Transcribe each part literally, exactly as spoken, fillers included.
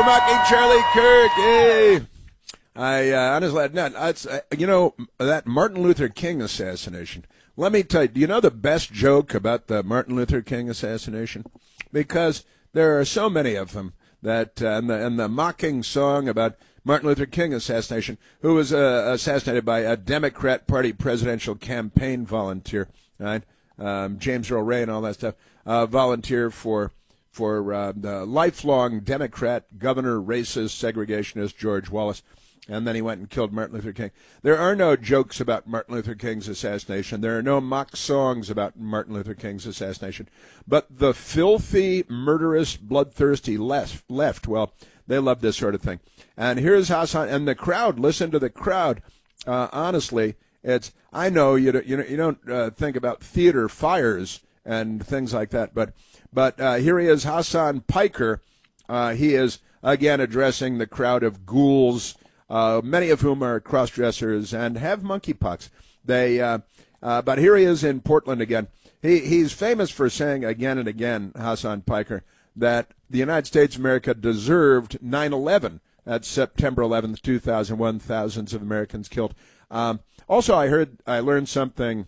for mocking Charlie Kirk. Hey. I uh, honestly, no, it's, uh, you know, that Martin Luther King assassination. Let me tell you, do you know the best joke about the Martin Luther King assassination? Because there are so many of them that, uh, and, the, and the mocking song about Martin Luther King assassination, who was uh, assassinated by a Democrat Party presidential campaign volunteer, right? Um, James Earl Ray and all that stuff, uh, volunteer for for uh, the lifelong Democrat governor, racist, segregationist George Wallace. And then he went and killed Martin Luther King. There are no jokes about Martin Luther King's assassination. There are no mock songs about Martin Luther King's assassination. But the filthy, murderous, bloodthirsty left, left well, they love this sort of thing. And here's Hassan, and the crowd, listen to the crowd. Uh, honestly, it's, I know you don't, you don't, you don't uh, think about theater fires and things like that, but, but uh, here he is, Hassan Piker. Uh, he is, again, addressing the crowd of ghouls, Uh, many of whom are cross-dressers and have monkeypox. They, uh, uh, but here he is in Portland again. He, he's famous for saying again and again, Hassan Piker, that the United States of America deserved nine eleven. That's September eleventh, two thousand one, thousands of Americans killed. Um, also, I heard, I learned something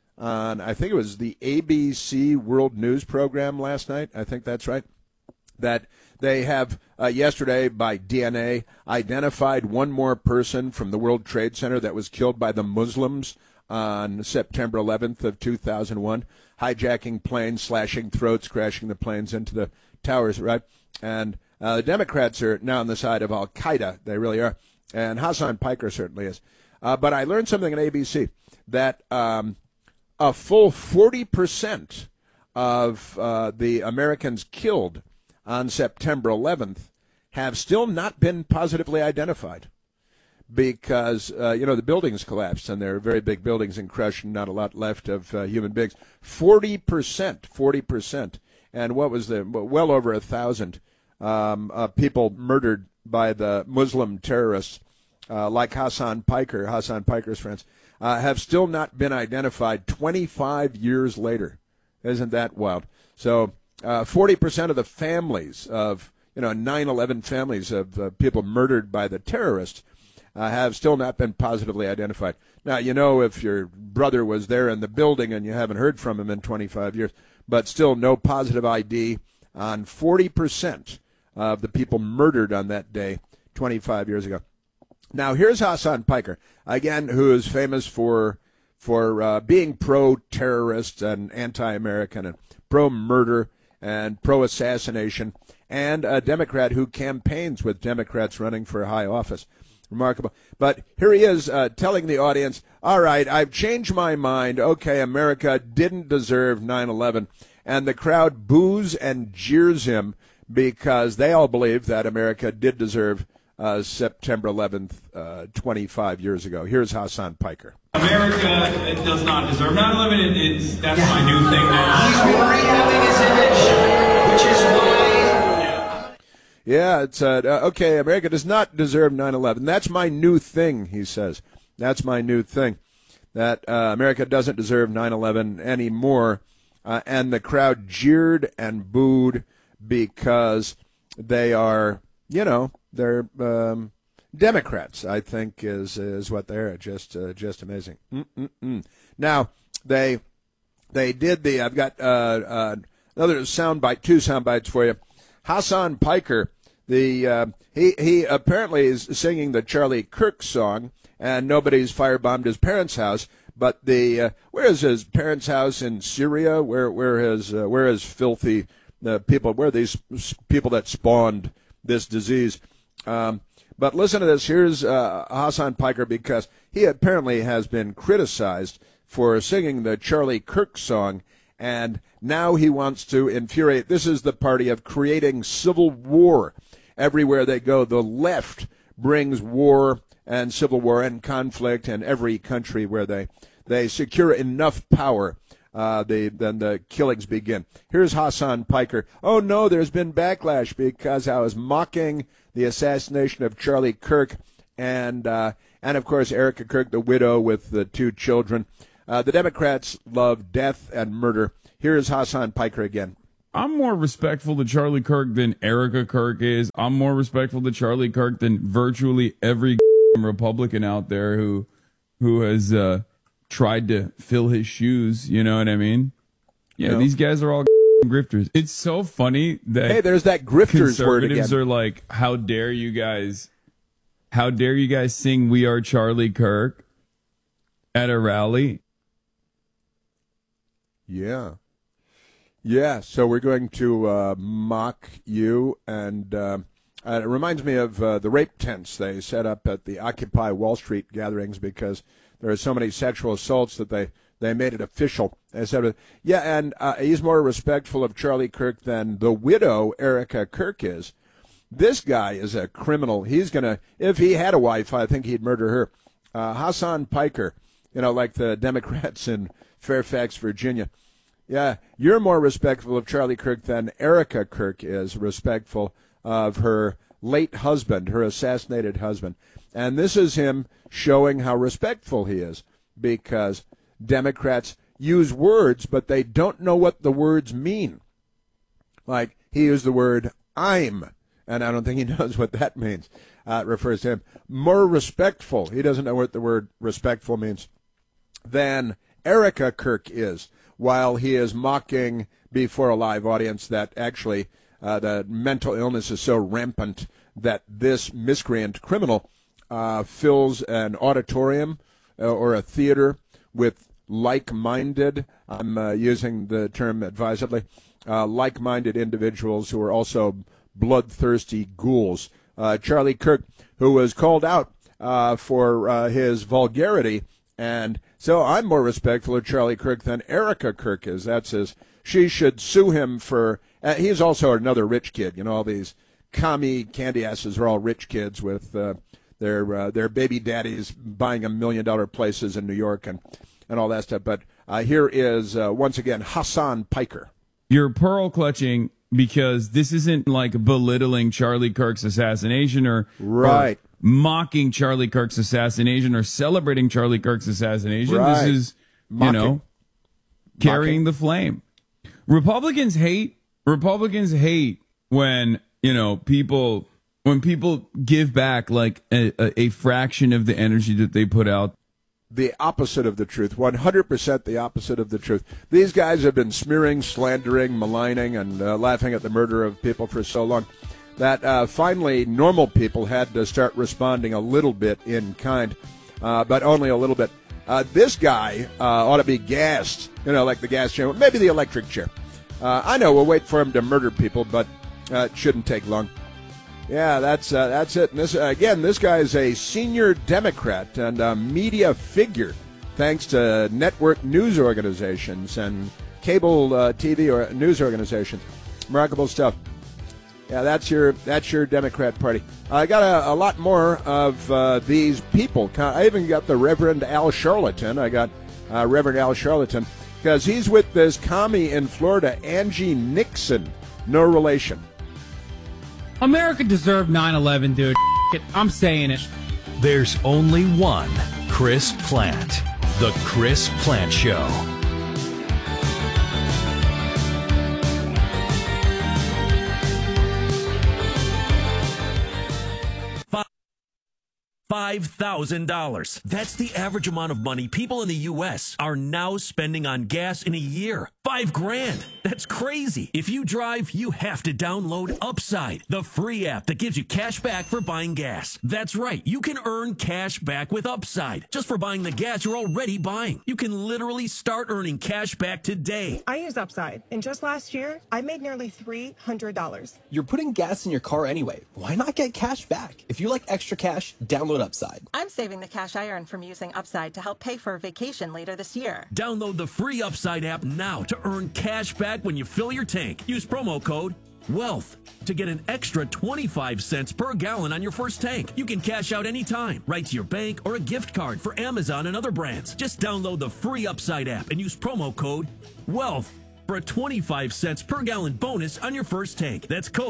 on, I think it was the A B C World News program last night. I think that's right. That they have, uh, yesterday, by D N A, identified one more person from the World Trade Center that was killed by the Muslims on September eleventh of two thousand one, hijacking planes, slashing throats, crashing the planes into the towers, right? And uh, the Democrats are now on the side of Al-Qaeda. They really are. And Hassan Piker certainly is. Uh, but I learned something at A B C, that um, a full forty percent of uh, the Americans killed on September eleventh have still not been positively identified because, uh, you know, the buildings collapsed and there are very big buildings and crushed and not a lot left of uh, human beings. forty percent, forty percent. And what was the, well over a thousand um, uh, people murdered by the Muslim terrorists uh, like Hassan Piker, Hassan Piker's friends, uh, have still not been identified twenty-five years later. Isn't that wild? So, Uh, forty percent of the families of, you know, nine eleven families of uh, people murdered by the terrorists uh, have still not been positively identified. Now, you know, if your brother was there in the building and you haven't heard from him in twenty-five years, but still no positive I D on forty percent of the people murdered on that day twenty-five years ago. Now, here's Hassan Piker, again, who is famous for, for uh, being pro-terrorist and anti-American and pro-murder and pro-assassination, and a Democrat who campaigns with Democrats running for high office. Remarkable. But here he is uh, telling the audience, all right, I've changed my mind. Okay, America didn't deserve nine eleven. And the crowd boos and jeers him because they all believe that America did deserve uh, September eleventh, uh, twenty-five years ago. Here's Hassan Piker. America it does not deserve nine eleven. It, it's that's yeah. my new thing now. He's been rehabbing his image, which is why. Yeah, yeah it's uh, okay. America does not deserve nine eleven. That's my new thing, he says. That's my new thing. That uh, America doesn't deserve nine eleven anymore. Uh, and the crowd jeered and booed because they are, you know, they're. Um, Democrats, I think, is is what they're just uh, just amazing. Mm-mm-mm. Now they they did the. I've got uh, uh, another soundbite, two sound bites for you. Hassan Piker, the uh, he he apparently is singing the Charlie Kirk song, and nobody's firebombed his parents' house. But the uh, where is his parents' house in Syria? Where where his uh, where is filthy the people? Where are these people that spawned this disease? Um, But listen to this. Here's uh, Hassan Piker, because he apparently has been criticized for singing the Charlie Kirk song, and now he wants to infuriate. This is the party of creating civil war. Everywhere they go, the left brings war and civil war and conflict in every country where they, they secure enough power. Uh, they, then the killings begin. Here's Hassan Piker. Oh, no, there's been backlash because I was mocking the assassination of Charlie Kirk and, uh, and of course, Erica Kirk, the widow with the two children. Uh, the Democrats love death and murder. Here's Hassan Piker again. I'm more respectful to Charlie Kirk than Erica Kirk is. I'm more respectful to Charlie Kirk than virtually every Republican out there who who has uh, tried to fill his shoes. You know what I mean? Yeah, No. These guys are all grifters. It's so funny that Hey, there's that grifters word again. conservatives are like, how dare you guys, how dare you guys sing We Are Charlie Kirk at a rally? Yeah. Yeah, so we're going to uh, mock you, and uh, uh, it reminds me of uh, the rape tents they set up at the Occupy Wall Street gatherings because there are so many sexual assaults that they, they made it official. They said, yeah, and uh, he's more respectful of Charlie Kirk than the widow, Erica Kirk, is. This guy is a criminal. He's going to, if he had a wife, I think he'd murder her. Uh, Hassan Piker, you know, like the Democrats in Fairfax, Virginia. Yeah, you're more respectful of Charlie Kirk than Erica Kirk is respectful of her late husband, her assassinated husband. And this is him showing how respectful he is because Democrats use words, but they don't know what the words mean. Like, he used the word I'm, and I don't think he knows what that means. Uh, it refers to him. More respectful. He doesn't know what the word respectful means than Erica Kirk is, while he is mocking before a live audience that actually uh, the mental illness is so rampant that this miscreant criminal uh, fills an auditorium uh, or a theater with like-minded, I'm uh, using the term advisedly, uh, like-minded individuals who are also bloodthirsty ghouls. Uh, Charlie Kirk, who was called out uh, for uh, his vulgarity, and so I'm more respectful of Charlie Kirk than Erica Kirk is. That's his. She should sue him for. Uh, he's also another rich kid. You know, all these commie candy asses are all rich kids with uh, their uh, their baby daddies buying a million dollar places in New York and, and all that stuff. But uh, here is uh, once again Hassan Piker. You're pearl clutching because this isn't like belittling Charlie Kirk's assassination or right. Or mocking Charlie Kirk's assassination or celebrating Charlie Kirk's assassination. Right. This is, Mocking. you know, carrying Mocking. the flame. Republicans hate Republicans hate when, you know, people when people give back like a, a, a fraction of the energy that they put out. The opposite of the truth, one hundred percent the opposite of the truth. These guys have been smearing, slandering, maligning, and uh, laughing at the murder of people for so long that uh, finally normal people had to start responding a little bit in kind, uh, but only a little bit. Uh, this guy uh, ought to be gassed, you know, like the gas chair, maybe the electric chair. Uh, I know we'll wait for him to murder people, but uh, it shouldn't take long. Yeah, that's uh, that's it. And this, uh, again, this guy is a senior Democrat and a media figure, thanks to network news organizations and cable uh, T V or news organizations. Remarkable stuff. Yeah, that's your that's your Democrat Party. I got a, a lot more of uh, these people. I even got the Reverend Al Charlatan. I got uh, Reverend Al Charlatan because he's with this commie in Florida, Angie Nixon. No relation. America deserved nine eleven, dude. I'm saying it. There's only one Chris Plant. The Chris Plant Show. five thousand dollars. That's the average amount of money people in the U S are now spending on gas in a year. Five grand. That's crazy. If you drive, you have to download Upside, the free app that gives you cash back for buying gas. That's right. You can earn cash back with Upside just for buying the gas you're already buying. You can literally start earning cash back today. I use Upside, and just last year, I made nearly three hundred dollars. You're putting gas in your car anyway. Why not get cash back? If you like extra cash, download Upside. I'm saving the cash I earn from using Upside to help pay for a vacation later this year. Download the free Upside app now to earn cash back when you fill your tank. Use promo code WEALTH to get an extra twenty-five cents per gallon on your first tank. You can cash out anytime, right to your bank or a gift card for Amazon and other brands. Just download the free Upside app and use promo code WEALTH for a twenty-five cents per gallon bonus on your first tank. That's code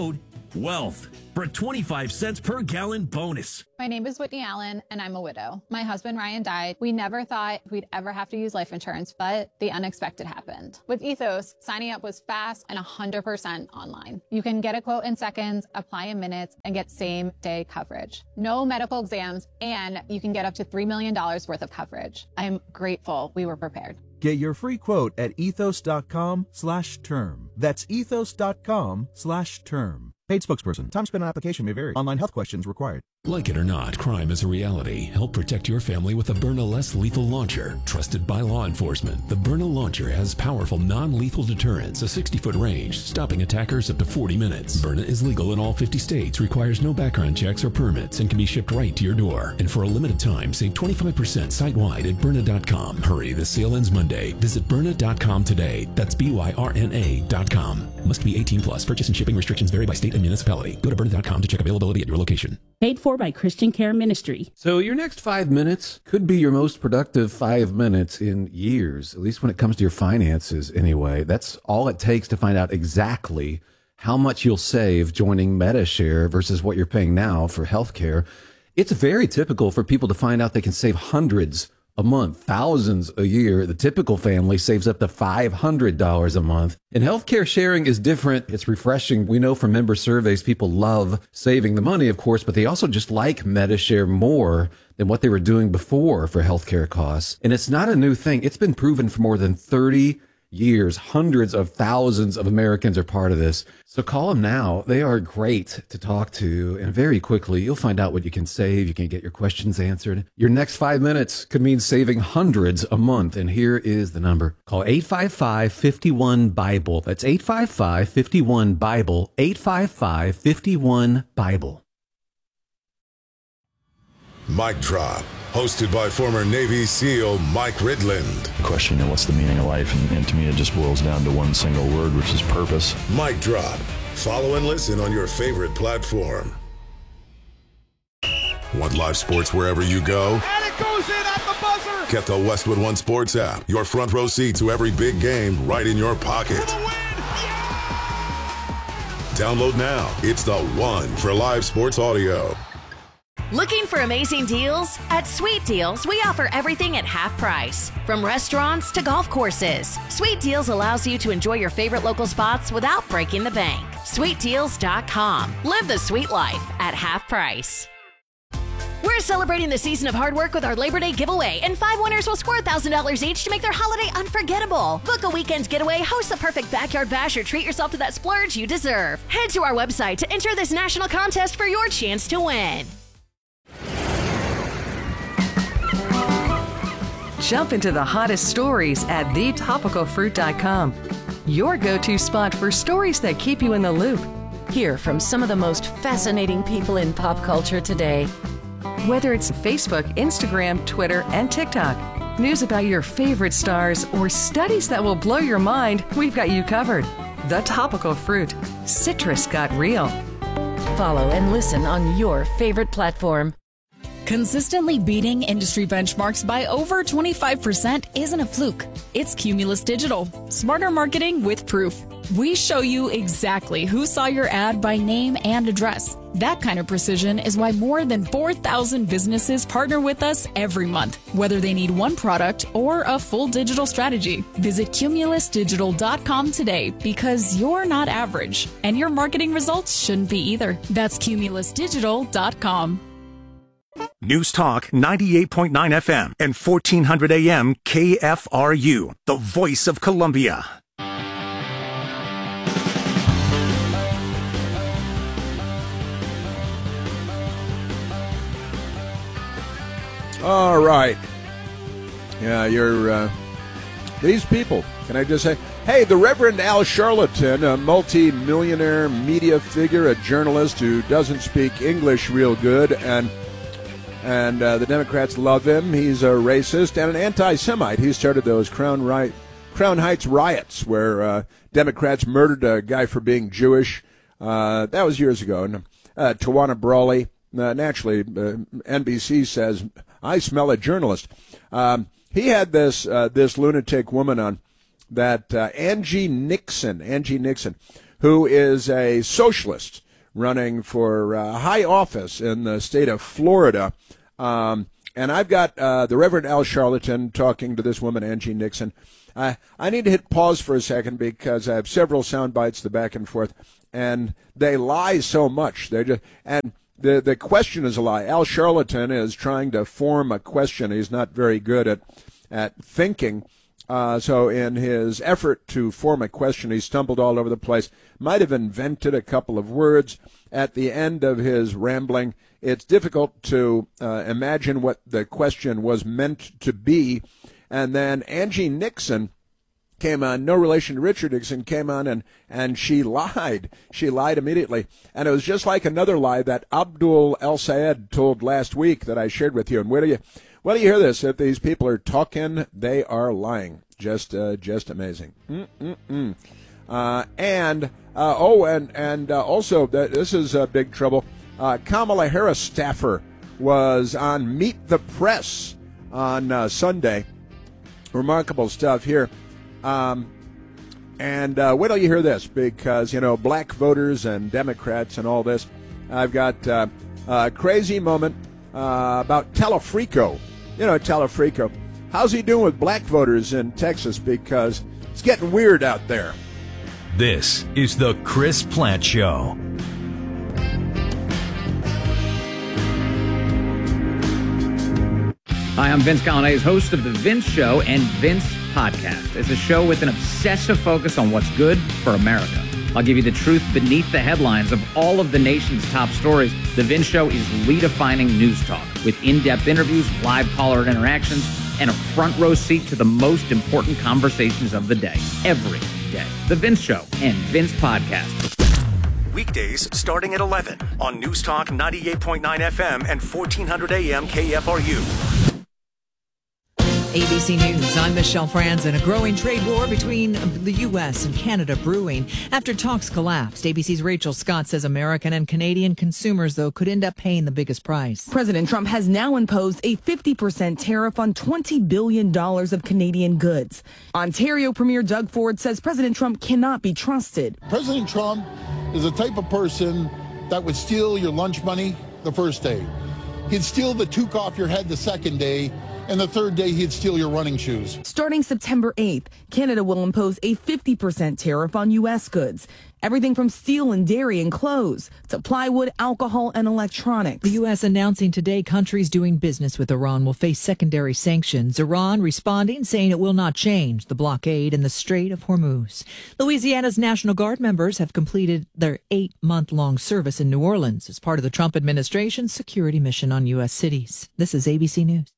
Wealth for a twenty-five cents per gallon bonus. My name is Whitney Allen, and I'm a widow. My husband, Ryan, died. We never thought we'd ever have to use life insurance, but the unexpected happened. With Ethos, signing up was fast and one hundred percent online. You can get a quote in seconds, apply in minutes, and get same-day coverage. No medical exams, and you can get up to three million dollars worth of coverage. I'm grateful we were prepared. Get your free quote at ethos.com slash term. That's ethos.com slash term. Paid spokesperson. Time spent on application may vary. Online health questions required. Like it or not, crime is a reality. Help protect your family with the Byrna Less Lethal Launcher. Trusted by law enforcement, the Byrna Launcher has powerful non-lethal deterrence, a sixty-foot range, stopping attackers up to forty minutes. Byrna is legal in all fifty states, requires no background checks or permits, and can be shipped right to your door. And for a limited time, save twenty-five percent site-wide at Byrna dot com. Hurry, the sale ends Monday. Visit Byrna dot com today. That's B Y R N A dot com. Must be eighteen plus. Purchase and shipping restrictions vary by state and municipality. Go to Byrna dot com to check availability at your location. Paid for by Christian Care Ministry. So your next five minutes could be your most productive five minutes in years, at least when it comes to your finances anyway. That's all it takes to find out exactly how much you'll save joining MediShare versus what you're paying now for healthcare. It's very typical for people to find out they can save hundreds a month, thousands a year. The typical family saves up to five hundred dollars a month. And healthcare sharing is different. It's refreshing. We know from member surveys, people love saving the money, of course, but they also just like MediShare more than what they were doing before for healthcare costs. And it's not a new thing. It's been proven for more than thirty years. Hundreds of thousands of Americans are part of this. So call them now. They are great to talk to. And very quickly, you'll find out what you can save. You can get your questions answered. Your next five minutes could mean saving hundreds a month. And here is the number. Call eight five five, five one, Bible. That's eight five five, five one, Bible. eight five five, five one, Bible. Mic Drop, hosted by former Navy SEAL Mike Ridland. Question, you know, what's the meaning of life? And, and to me, it just boils down to one single word, which is purpose. Mic Drop. Follow and listen on your favorite platform. Want live sports wherever you go? And it goes in at the buzzer! Get the Westwood One Sports app. Your front row seat to every big game right in your pocket. For the win! Yeah! Download now. It's the one for live sports audio. Looking for amazing deals? At Sweet Deals, we offer everything at half price. From restaurants to golf courses, Sweet Deals allows you to enjoy your favorite local spots without breaking the bank. sweet deals dot com. Live the sweet life at half price. We're celebrating the season of hard work with our Labor Day giveaway, and five winners will score one thousand dollars each to make their holiday unforgettable. Book a weekend getaway, host the perfect backyard bash, or treat yourself to that splurge you deserve. Head to our website to enter this national contest for your chance to win. Jump into the hottest stories at the topical fruit dot com. Your go-to spot for stories that keep you in the loop. Hear from some of the most fascinating people in pop culture today. Whether it's Facebook, Instagram, Twitter, and TikTok, news about your favorite stars, or studies that will blow your mind, we've got you covered. The Topical Fruit. Citrus got real. Follow and listen on your favorite platform. Consistently beating industry benchmarks by over twenty-five percent isn't a fluke. It's Cumulus Digital. Smarter marketing with proof. We show you exactly who saw your ad by name and address. That kind of precision is why more than four thousand businesses partner with us every month, whether they need one product or a full digital strategy. Visit cumulus digital dot com today, because you're not average, and your marketing results shouldn't be either. That's cumulus digital dot com. News Talk ninety-eight point nine F M and fourteen hundred A M K F R U, the voice of Columbia. All right. Yeah, you're, uh, these people, can I just say, hey, the Reverend Al Charlatan, a multi-millionaire media figure, a journalist who doesn't speak English real good, and and uh, the Democrats love him. He's a racist and an anti-Semite. He started those Crown, Ri- Crown Heights riots where uh, Democrats murdered a guy for being Jewish. Uh, that was years ago. And uh, Tawana Brawley, uh, naturally, uh, N B C says, I smell a journalist. Um, he had this uh, this lunatic woman on, that uh, Angie Nixon, Angie Nixon, who is a socialist, running for uh, high office in the state of Florida. Um, and I've got uh, the Reverend Al Sharpton talking to this woman, Angie Nixon. Uh, I need to hit pause for a second because I have several sound bites, the back and forth, and they lie so much. They're just and the the question is a lie. Al Sharpton is trying to form a question. He's not very good at at thinking. Uh, so in his effort to form a question, he stumbled all over the place, might have invented a couple of words. At the end of his rambling, it's difficult to uh, imagine what the question was meant to be. And then Angie Nixon came on, no relation to Richard Nixon, came on and, and she lied. She lied immediately. And it was just like another lie that Abdul El Sayed told last week that I shared with you. And where do you... Well, you hear this. If these people are talking, they are lying. Just uh, just amazing. Mm-mm-mm. Uh, and, uh, oh, and, and uh, also, th- this is uh, big trouble. Uh, Kamala Harris staffer was on Meet the Press on uh, Sunday. Remarkable stuff here. Um, and uh, wait till you hear this, because, you know, black voters and Democrats and all this. I've got uh, a crazy moment uh, about Telefrico. You know, Telefrico. How's he doing with black voters in Texas? Because it's getting weird out there. This is the Chris Plante Show. Hi, I'm Vince Colonnese, host of The Vince Show and Vince Podcast. It's a show with an obsessive focus on what's good for America. I'll give you the truth beneath the headlines of all of the nation's top stories. The Vince Show is redefining news talk with in-depth interviews, live caller interactions, and a front row seat to the most important conversations of the day, every day. The Vince Show and Vince Podcast. Weekdays starting at eleven on News Talk ninety-eight point nine F M and fourteen hundred A M K F R U. A B C News, I'm Michelle Franzen. A growing trade war between the U S and Canada brewing after talks collapsed. A B C's Rachel Scott says American and Canadian consumers, though, could end up paying the biggest price. President Trump has now imposed a fifty percent tariff on twenty billion dollars of Canadian goods. Ontario Premier Doug Ford says President Trump cannot be trusted. President Trump is the type of person that would steal your lunch money the first day. He'd steal the toque off your head the second day. And the third day, he'd steal your running shoes. Starting September eighth, Canada will impose a fifty percent tariff on U S goods. Everything from steel and dairy and clothes to plywood, alcohol, and electronics. The U S announcing today countries doing business with Iran will face secondary sanctions. Iran responding, saying it will not change the blockade in the Strait of Hormuz. Louisiana's National Guard members have completed their eight-month-long service in New Orleans as part of the Trump administration's security mission on U S cities. This is A B C News.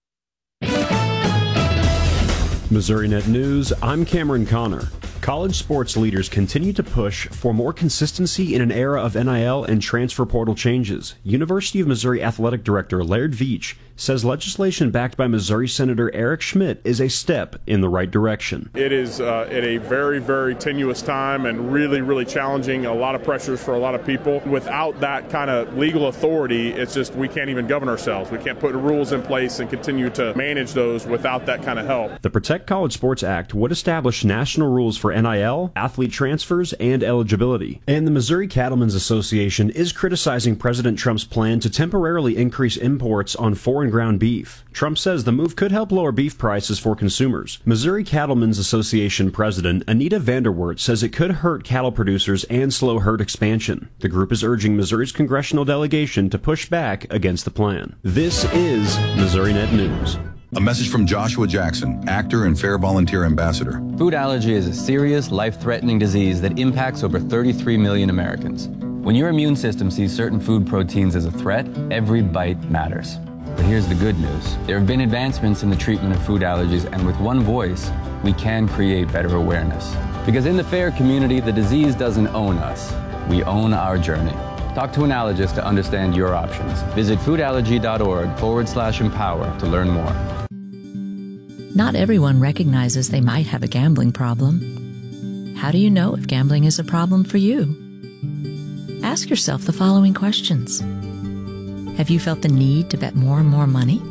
MissouriNet News, I'm Cameron Connor. College sports leaders continue to push for more consistency in an era of N I L and transfer portal changes. University of Missouri Athletic Director Laird Veach says legislation backed by Missouri Senator Eric Schmidt is a step in the right direction. It is uh, at a very, very tenuous time and really, really challenging, a lot of pressures for a lot of people. Without that kind of legal authority, it's just we can't even govern ourselves. We can't put rules in place and continue to manage those without that kind of help. The Protect College Sports Act would establish national rules for N I L, athlete transfers, and eligibility. And the Missouri Cattlemen's Association is criticizing President Trump's plan to temporarily increase imports on foreign ground beef. Trump says the move could help lower beef prices for consumers. Missouri Cattlemen's Association President Anita Vanderwert says it could hurt cattle producers and slow herd expansion. The group is urging Missouri's congressional delegation to push back against the plan. This is MissouriNet News. A message from Joshua Jackson, actor and Fair Volunteer Ambassador. Food allergy is a serious, life-threatening disease that impacts over thirty-three million Americans. When your immune system sees certain food proteins as a threat, every bite matters. But here's the good news. There have been advancements in the treatment of food allergies, and with one voice, we can create better awareness. Because in the FAIR community, the disease doesn't own us. We own our journey. Talk to an allergist to understand your options. Visit foodallergy.org forward slash empower to learn more. Not everyone recognizes they might have a gambling problem. How do you know if gambling is a problem for you? Ask yourself the following questions. Have you felt the need to bet more and more money?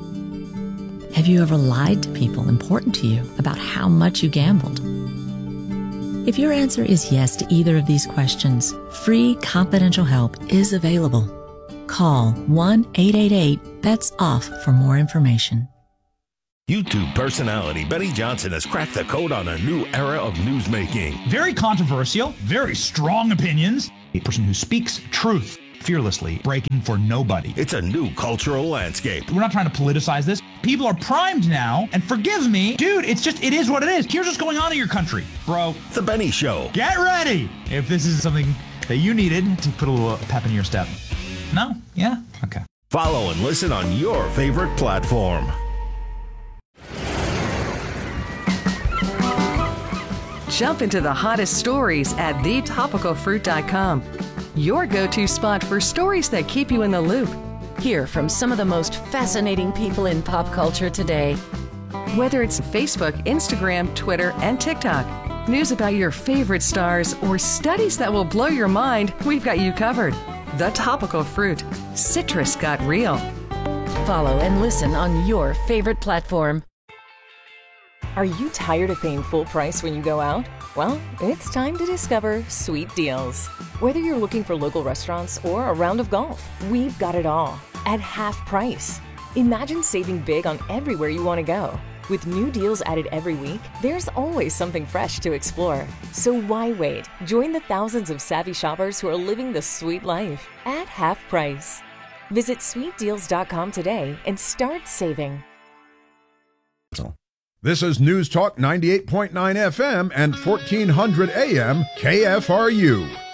Have you ever lied to people important to you about how much you gambled? If your answer is yes to either of these questions, free confidential help is available. Call one eight eight eight, B E T S off for more information. YouTube personality Benny Johnson has cracked the code on a new era of newsmaking. Very controversial, very strong opinions. A person who speaks truth fearlessly, breaking for nobody. It's a new cultural landscape. We're not trying to politicize this. People are primed now, and forgive me, dude, it's just, it is what it is. Here's what's going on in your country, bro. The Benny Show. Get ready if this is something that you needed to put a little pep in your step. No? Yeah? Okay. Follow and listen on your favorite platform. Jump into the hottest stories at the topical fruit dot com. Your go-to spot for stories that keep you in the loop. Hear from some of the most fascinating people in pop culture today. Whether it's Facebook, Instagram, Twitter, and TikTok, news about your favorite stars, or studies that will blow your mind, we've got you covered. The Topical Fruit. Citrus got real. Follow and listen on your favorite platform. Are you tired of paying full price when you go out? Well, it's time to discover Sweet Deals. Whether you're looking for local restaurants or a round of golf, we've got it all at half price. Imagine saving big on everywhere you want to go. With new deals added every week, there's always something fresh to explore. So why wait? Join the thousands of savvy shoppers who are living the sweet life at half price. Visit sweet deals dot com today and start saving. This is News Talk ninety-eight point nine F M and fourteen hundred A M K F R U.